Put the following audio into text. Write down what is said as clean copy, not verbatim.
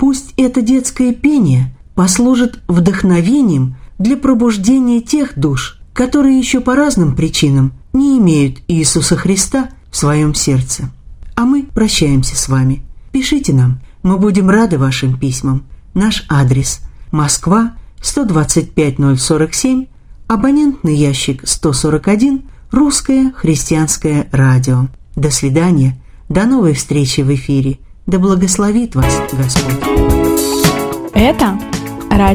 Пусть это детское пение послужит вдохновением для пробуждения тех душ, которые еще по разным причинам не имеют Иисуса Христа в своем сердце. А мы прощаемся с вами. Пишите нам, мы будем рады вашим письмам. Наш адрес: Москва, 125-047, абонентный ящик 141, Русское христианское радио. До свидания, до новой встречи в эфире. Да благословит вас Господь. Это